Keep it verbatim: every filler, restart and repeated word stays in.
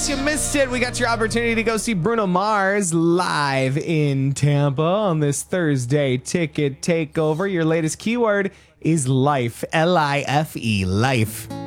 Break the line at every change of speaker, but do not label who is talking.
you missed it, we got your opportunity to go see Bruno Mars live in Tampa on this Thursday ticket takeover. Your latest keyword is life, L I F E, life.